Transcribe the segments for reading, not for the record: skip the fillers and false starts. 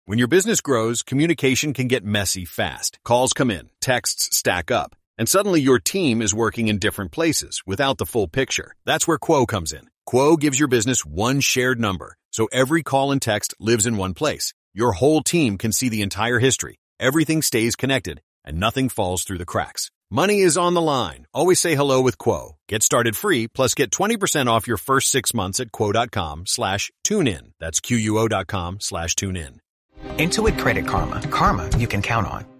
When your business grows, communication can get messy fast. Calls come in, texts stack up, and suddenly your team is working in different places without the full picture. That's where Quo comes in. Quo gives your business one shared number, so every call and text lives in one place. Your whole team can see the entire history. Everything stays connected, and nothing falls through the cracks. Money is on the line. Always say hello with Quo. Get started free, plus get 20% off your first 6 months at quo.com/tunein. That's QUO.com/tunein. Intuit Credit Karma. Karma you can count on.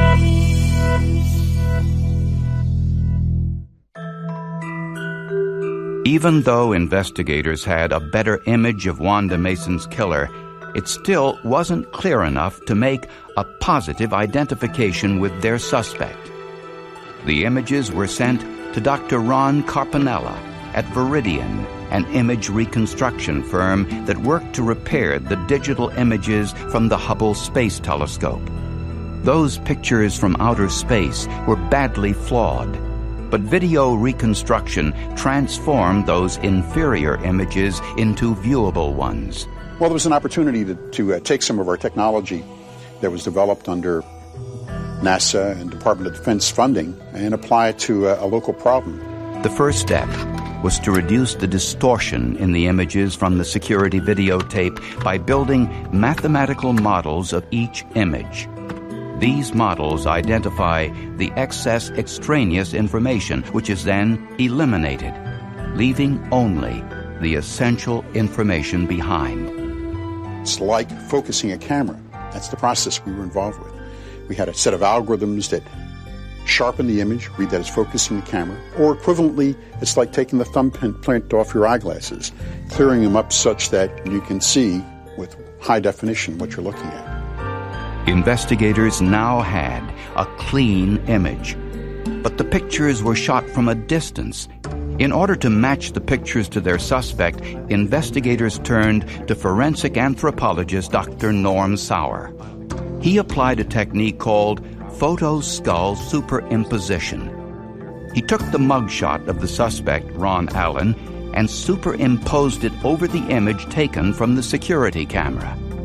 Even though investigators had a better image of Wanda Mason's killer, it still wasn't clear enough to make a positive identification with their suspect. The images were sent to Dr. Ron Carpinella at Veridian, an image reconstruction firm that worked to repair the digital images from the Hubble Space Telescope. Those pictures from outer space were badly flawed, but video reconstruction transformed those inferior images into viewable ones. Well, there was an opportunity to take some of our technology that was developed under NASA and Department of Defense funding and apply it to a local problem. The first step was to reduce the distortion in the images from the security videotape by building mathematical models of each image. These models identify the excess extraneous information, which is then eliminated, leaving only the essential information behind. It's like focusing a camera. That's the process we were involved with. We had a set of algorithms that sharpen the image, read that as focusing the camera, or equivalently, it's like taking the thumbprint off your eyeglasses, clearing them up such that you can see with high definition what you're looking at. Investigators now had a clean image, but the pictures were shot from a distance. In order to match the pictures to their suspect, investigators turned to forensic anthropologist Dr. Norm Sauer. He applied a technique called photo-skull superimposition. He took the mugshot of the suspect, Ron Allen, and superimposed it over the image taken from the security camera.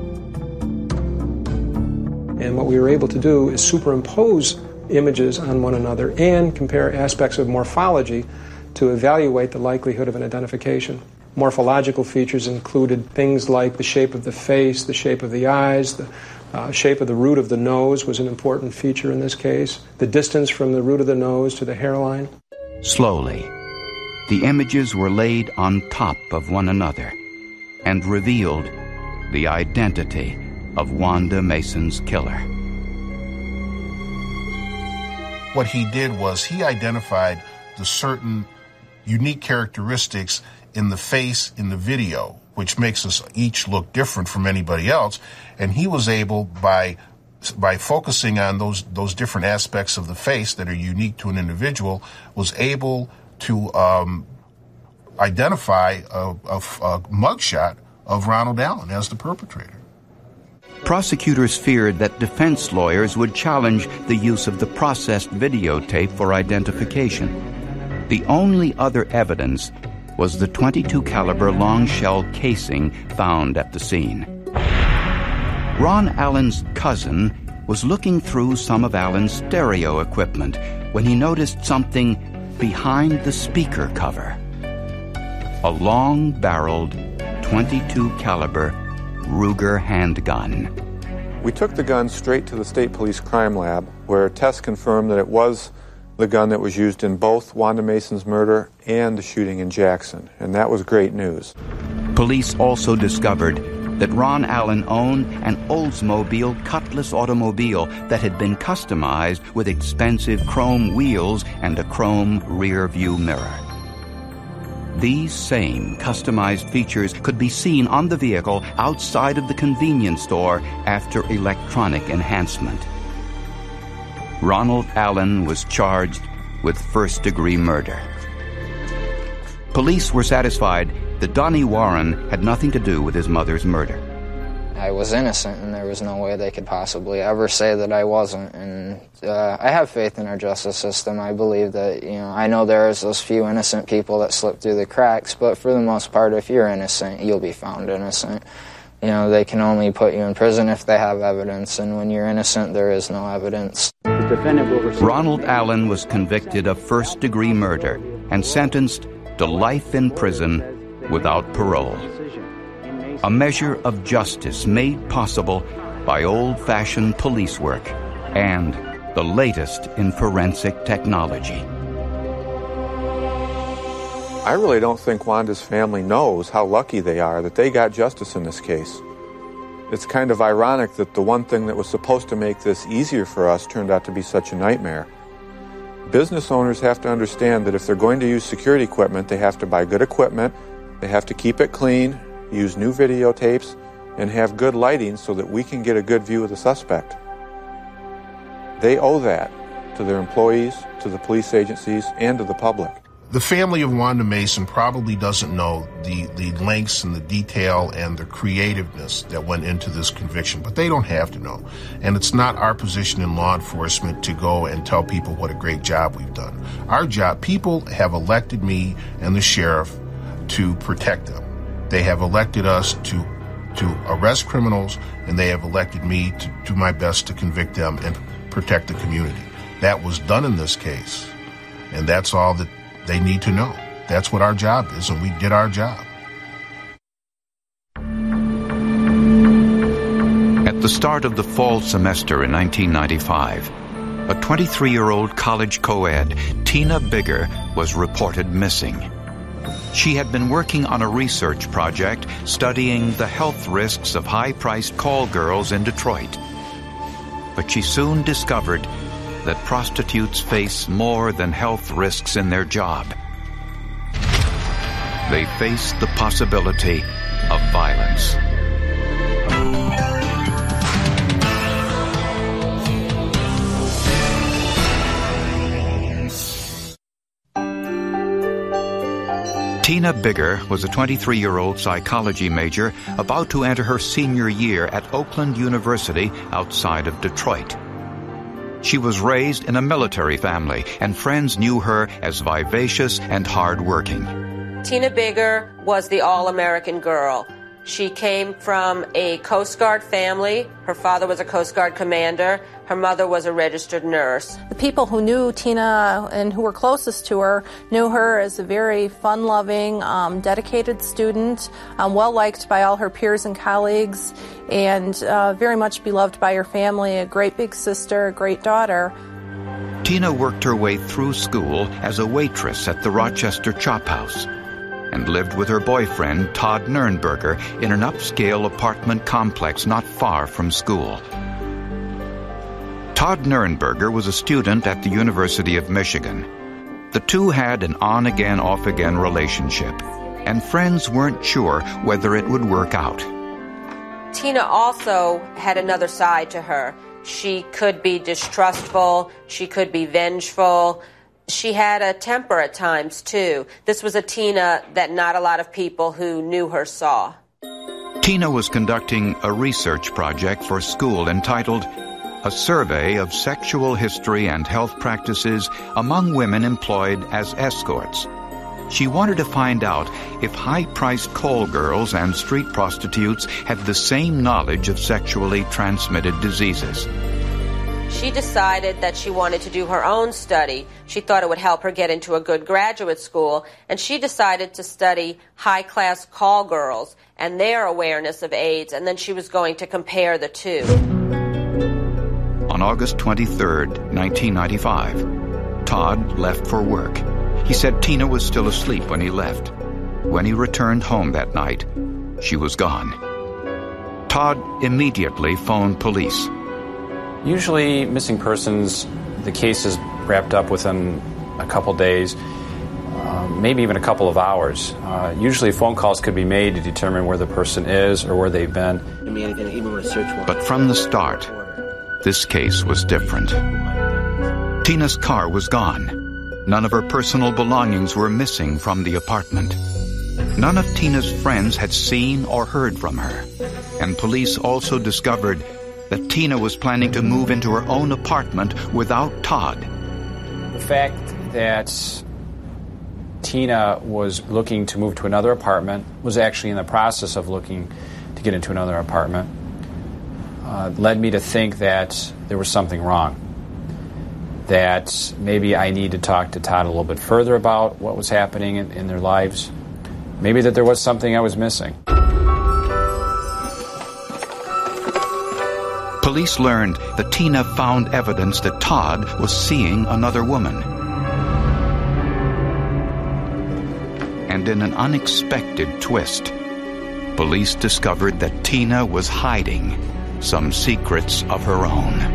And what we were able to do is superimpose images on one another and compare aspects of morphology to evaluate the likelihood of an identification. Morphological features included things like the shape of the face, the shape of the eyes, the shape of the root of the nose was an important feature in this case, the distance from the root of the nose to the hairline. Slowly, the images were laid on top of one another and revealed the identity of Wanda Mason's killer. What he did was he identified the certain unique characteristics in the face in the video, which makes us each look different from anybody else. And he was able, by focusing on those different aspects of the face that are unique to an individual, was able to identify a mugshot of Ronald Allen as the perpetrator. Prosecutors feared that defense lawyers would challenge the use of the processed videotape for identification. The only other evidence was the .22 caliber long shell casing found at the scene. Ron Allen's cousin was looking through some of Allen's stereo equipment when he noticed something behind the speaker cover. A long-barreled .22 caliber Ruger handgun. We took the gun straight to the State Police Crime Lab, where tests confirmed that it was the gun that was used in both Wanda Mason's murder and the shooting in Jackson, and that was great news. Police also discovered that Ron Allen owned an Oldsmobile Cutlass automobile that had been customized with expensive chrome wheels and a chrome rear-view mirror. These same customized features could be seen on the vehicle outside of the convenience store after electronic enhancement. Ronald Allen was charged with first-degree murder. Police were satisfied that Donnie Warren had nothing to do with his mother's murder. I was innocent, and there was no way they could possibly ever say that I wasn't. And I have faith in our justice system. I believe that, I know there's those few innocent people that slip through the cracks, but for the most part, if you're innocent, you'll be found innocent. They can only put you in prison if they have evidence, and when you're innocent, there is no evidence. The defendant will receive... Ronald Allen was convicted of first-degree murder and sentenced to life in prison without parole. A measure of justice made possible by old-fashioned police work and the latest in forensic technology. I really don't think Wanda's family knows how lucky they are that they got justice in this case. It's kind of ironic that the one thing that was supposed to make this easier for us turned out to be such a nightmare. Business owners have to understand that if they're going to use security equipment, they have to buy good equipment, they have to keep it clean, use new videotapes, and have good lighting so that we can get a good view of the suspect. They owe that to their employees, to the police agencies, and to the public. The family of Wanda Mason probably doesn't know the lengths and the detail and the creativeness that went into this conviction, but they don't have to know. And it's not our position in law enforcement to go and tell people what a great job we've done. Our job, people have elected me and the sheriff to protect them. They have elected us to arrest criminals, and they have elected me to do my best to convict them and protect the community. That was done in this case, and that's all that they need to know. That's what our job is, and we did our job. At the start of the fall semester in 1995, a 23-year-old college co-ed, Tina Bigger, was reported missing. She had been working on a research project studying the health risks of high-priced call girls in Detroit. But she soon discovered that prostitutes face more than health risks in their job. They face the possibility of violence. Tina Bigger was a 23-year-old psychology major about to enter her senior year at Oakland University outside of Detroit. She was raised in a military family, and friends knew her as vivacious and hardworking. Tina Bigger was the all-American girl. She came from a Coast Guard family. Her father was a Coast Guard commander. Her mother was a registered nurse. The people who knew Tina and who were closest to her knew her as a very fun-loving, dedicated student, well-liked by all her peers and colleagues, and very much beloved by her family, a great big sister, a great daughter. Tina worked her way through school as a waitress at the Rochester Chop House and lived with her boyfriend, Todd Nernberger, in an upscale apartment complex not far from school. Todd Nernberger was a student at the University of Michigan. The two had an on-again, off-again relationship, and friends weren't sure whether it would work out. Tina also had another side to her. She could be distrustful, she could be vengeful. She had a temper at times, too. This was a Tina that not a lot of people who knew her saw. Tina was conducting a research project for school entitled A Survey of Sexual History and Health Practices Among Women Employed as Escorts. She wanted to find out if high-priced call girls and street prostitutes had the same knowledge of sexually transmitted diseases. She decided that she wanted to do her own study. She thought it would help her get into a good graduate school, and she decided to study high-class call girls and their awareness of AIDS, and then she was going to compare the two. On August 23, 1995, Todd left for work. He said Tina was still asleep when he left. When he returned home that night, she was gone. Todd immediately phoned police. Usually, missing persons, the case is wrapped up within a couple days, maybe even a couple of hours. Usually, phone calls could be made to determine where the person is or where they've been. But from the start, this case was different. Tina's car was gone. None of her personal belongings were missing from the apartment. None of Tina's friends had seen or heard from her. And police also discovered that Tina was planning to move into her own apartment without Todd. The fact that Tina was looking to move to another apartment, was actually in the process of looking to get into another apartment led me to think that there was something wrong, that maybe I need to talk to Todd a little bit further about what was happening in their lives, maybe that there was something I was missing. Police learned that Tina found evidence that Todd was seeing another woman. And in an unexpected twist, police discovered that Tina was hiding some secrets of her own.